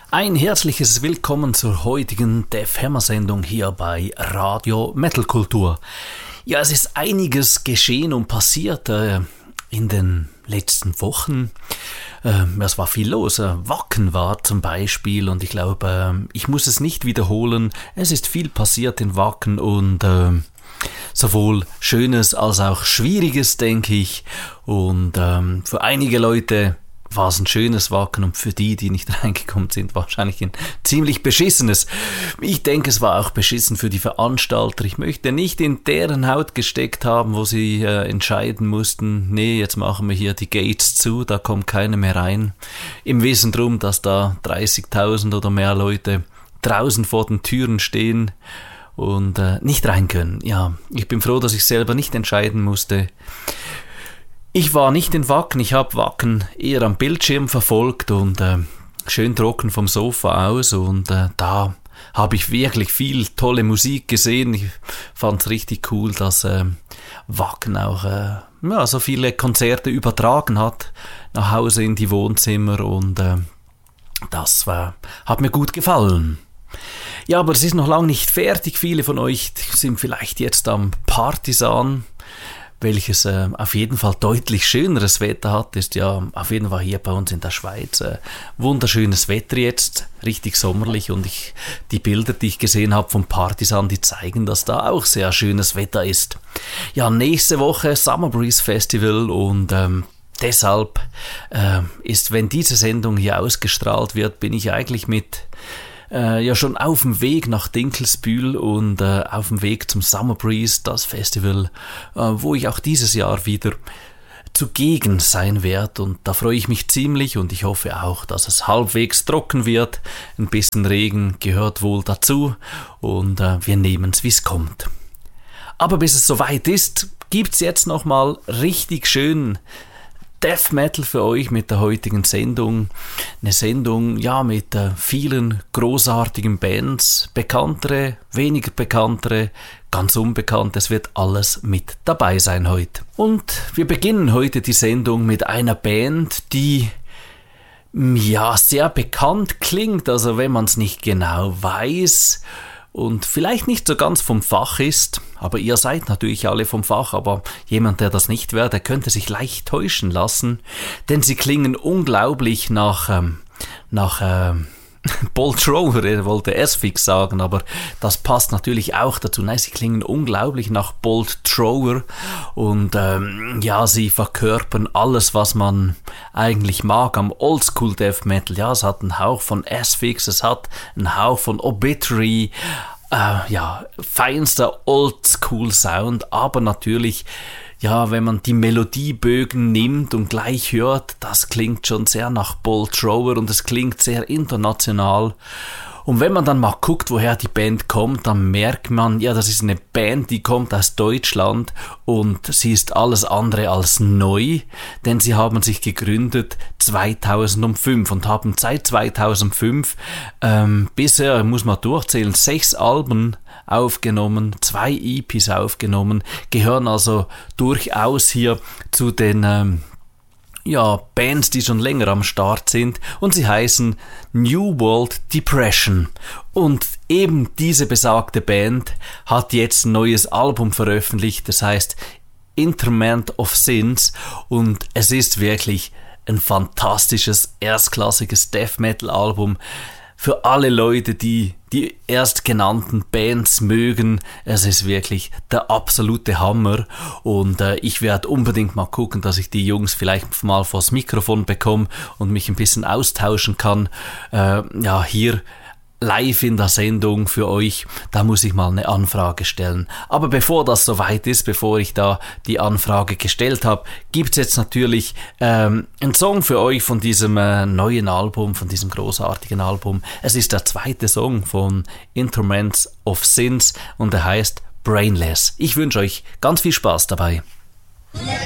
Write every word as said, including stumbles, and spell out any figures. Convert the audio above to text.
Ein herzliches Willkommen zur heutigen Def Hammer Sendung hier bei Radio Metal Kultur. Ja, es ist einiges geschehen und passiert äh, in den letzten Wochen. Äh, es war viel los. Äh, Wacken war zum Beispiel und ich glaube, äh, ich muss es nicht wiederholen. Es ist viel passiert in Wacken und äh, sowohl Schönes als auch Schwieriges, denke ich. Und ähm, für einige Leute war es ein schönes Wacken und für die, die nicht reingekommen sind, wahrscheinlich ein ziemlich beschissenes. Ich denke, es war auch beschissen für die Veranstalter. Ich möchte nicht in deren Haut gesteckt haben, wo sie äh, entscheiden mussten, nee, jetzt machen wir hier die Gates zu, da kommt keiner mehr rein. Im Wissen drum, dass da dreißigtausend oder mehr Leute draußen vor den Türen stehen und äh, nicht rein können. Ja, ich bin froh, dass ich selber nicht entscheiden musste. Ich war nicht in Wacken, ich habe Wacken eher am Bildschirm verfolgt und äh, schön trocken vom Sofa aus und äh, da habe ich wirklich viel tolle Musik gesehen. Ich fand es richtig cool, dass äh, Wacken auch äh, ja, so viele Konzerte übertragen hat nach Hause in die Wohnzimmer und äh, das äh, hat mir gut gefallen. Ja, aber es ist noch lange nicht fertig. Viele von euch sind vielleicht jetzt am Partisan, welches äh, auf jeden Fall deutlich schöneres Wetter hat, ist ja auf jeden Fall hier bei uns in der Schweiz äh, wunderschönes Wetter jetzt, richtig sommerlich und ich, die Bilder, die ich gesehen habe vom Partisan, die zeigen, dass da auch sehr schönes Wetter ist. Ja, nächste Woche Summer Breeze Festival und ähm, deshalb äh, ist, wenn diese Sendung hier ausgestrahlt wird, bin ich eigentlich mit Äh, ja schon auf dem Weg nach Dinkelsbühl und äh, auf dem Weg zum Summer Breeze, das Festival, äh, wo ich auch dieses Jahr wieder zugegen sein werde und da freue ich mich ziemlich und ich hoffe auch, dass es halbwegs trocken wird. Ein bisschen Regen gehört wohl dazu und äh, wir nehmen es, wie es kommt. Aber bis es soweit ist, gibt's jetzt nochmal richtig schön Death Metal für euch mit der heutigen Sendung. Eine Sendung, ja, mit äh, vielen großartigen Bands, bekanntere, weniger bekanntere, ganz unbekannte. Es wird alles mit dabei sein heute. Und wir beginnen heute die Sendung mit einer Band, die ja sehr bekannt klingt, also wenn man es nicht genau weiß und vielleicht nicht so ganz vom Fach ist, aber ihr seid natürlich alle vom Fach, aber jemand, der das nicht wäre, der könnte sich leicht täuschen lassen, denn sie klingen unglaublich nach, ähm, nach ähm, Bolt Thrower, er wollte S-Fix sagen, aber das passt natürlich auch dazu. Nein, sie klingen unglaublich nach Bolt Thrower und ähm, ja, sie verkörpern alles, was man eigentlich mag am Oldschool Death Metal. Ja, es hat einen Hauch von S-Fix, es hat einen Hauch von Obituary, äh, ja, feinster Oldschool Sound, aber natürlich, ja, wenn man die Melodiebögen nimmt und gleich hört, das klingt schon sehr nach Bolt Thrower und es klingt sehr international. Und wenn man dann mal guckt, woher die Band kommt, dann merkt man, ja, das ist eine Band, die kommt aus Deutschland und sie ist alles andere als neu, denn sie haben sich gegründet zweitausendfünf und haben seit zweitausendfünf ähm, bisher, muss man durchzählen, sechs Alben aufgenommen, zwei E Ps aufgenommen, gehören also durchaus hier zu den ähm, ja, Bands, die schon länger am Start sind und sie heißen New World Depression. Und eben diese besagte Band hat jetzt ein neues Album veröffentlicht, das heißt Interment of Sins und es ist wirklich ein fantastisches, erstklassiges Death Metal Album. Für alle Leute, die die erstgenannten Bands mögen, es ist wirklich der absolute Hammer und äh, ich werde unbedingt mal gucken, dass ich die Jungs vielleicht mal vors Mikrofon bekomme und mich ein bisschen austauschen kann. Äh, ja, hier live in der Sendung für euch, da muss ich mal eine Anfrage stellen. Aber bevor das soweit ist, bevor ich da die Anfrage gestellt habe, gibt's jetzt natürlich ähm, einen Song für euch von diesem äh, neuen Album, von diesem großartigen Album. Es ist der zweite Song von Interment of Sins und er heißt Brainless. Ich wünsche euch ganz viel Spaß dabei. Let